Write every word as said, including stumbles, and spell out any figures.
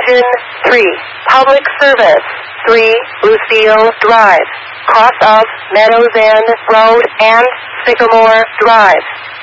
Engine three. Public service. three Lucille Drive. Cross of Meadows End Road and Sycamore Drive.